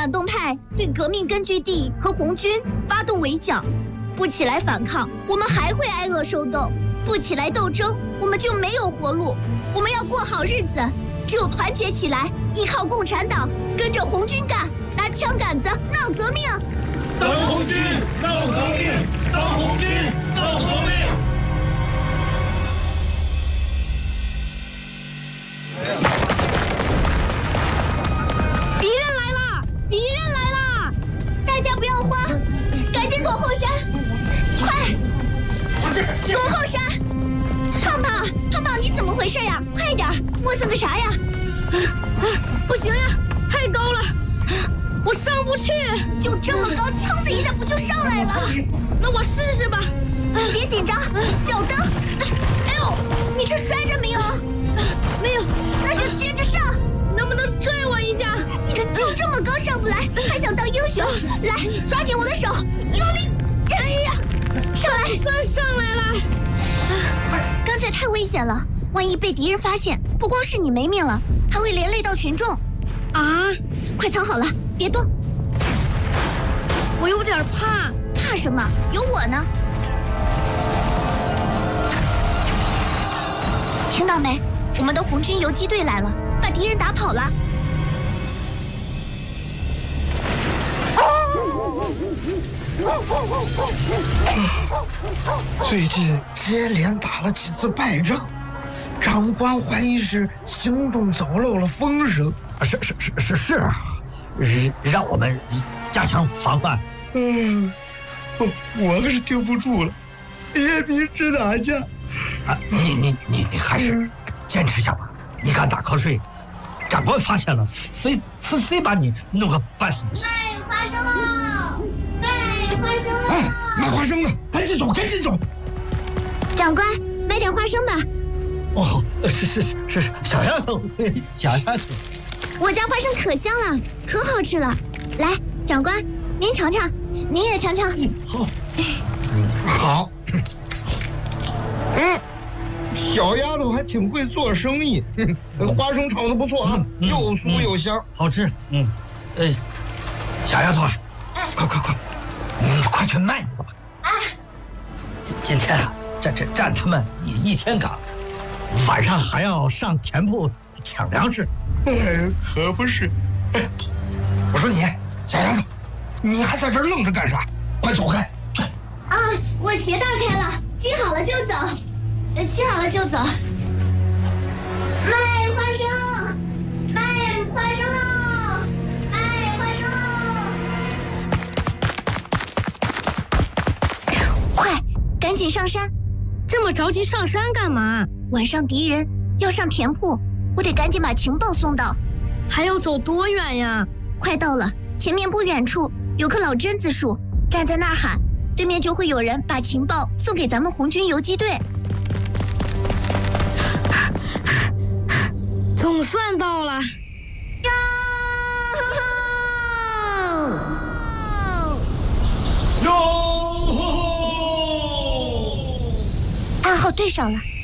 反动派对革命根据地和红军发动围剿，不起来反抗，我们还会挨饿受冻；不起来斗争，我们就没有活路。我们要过好日子，只有团结起来，依靠共产党，跟着红军干，拿枪杆子闹革命。 当红军闹革命，当红军闹革命。 敌人来了！敌人来了！大家不要慌，赶紧躲后山，快！躲后山！胖胖，你怎么回事呀？快点，磨蹭个啥呀？不行呀，太高了，我上不去。就这么高，噌的一下不就上来了？那我试试吧。别紧张，脚蹬。哎呦，你这摔着没有？没有，那就接着上。能不能拽我一下？你就这么高上不来，还想当英雄？来，抓紧我的手，用力！哎呀，上来！算上来了。刚才太危险了，万一被敌人发现，不光是你没命了，还会连累到群众。啊！快藏好了，别动。我有点怕。怕什么？有我呢。听到没？我们的红军游击队来了，把敌人打跑了。 最近接连打了几次败仗，长官怀疑是行动走漏了风声。 是啊，让我们加强防范。 我可是顶不住了，别逼直打架。 啊，你还是坚持下吧。你敢打瞌睡，长官发现了，非把你弄个半死。 卖花生喽！卖花生喽！ 哎，卖花生的，赶紧走，赶紧走！ 长官，买点花生吧。 哦，是，小丫头，小丫头。 我家花生可香了，可好吃了。来，长官，您尝尝，您也尝尝。 好。 好。小丫头还挺会做生意，花生炒的不错啊，又酥又香， 好吃。小丫头啊，快，快去卖你的吧。今天啊，这占他们一天岗，晚上还要上田铺抢粮食。 可不是。我说你，小丫头，你还在这儿愣着干啥？快走开！ 啊，我鞋带开了，系好了就走。系好了就走。卖花生，卖花生喽！卖花生喽！快，赶紧上山！这么着急上山干嘛？晚上敌人要上田铺，我得赶紧把情报送到。还要走多远呀？快到了，前面不远处有棵老榛子树，站在那儿喊，对面就会有人把情报送给咱们红军游击队。总算到了！ 哟！ 暗号对上了，